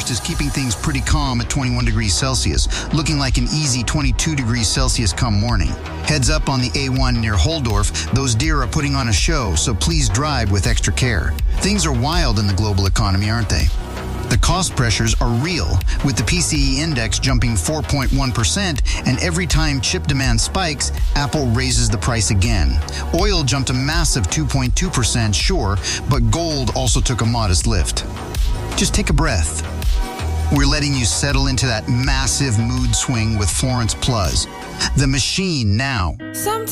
Coast is keeping things pretty calm at 21 degrees Celsius, looking like an easy 22 degrees Celsius come morning. Heads up on the A1 near Holdorf, those deer are putting on a show, so please drive with extra care. Things are wild in the global economy, aren't they? The cost pressures are real, with the PCE index jumping 4.1%, and every time chip demand spikes, Apple raises the price again. Oil jumped a massive 2.2%, sure, but gold also took a modest lift. Just take a breath. We're letting you settle into that massive mood swing with Florence Plus. The machine now.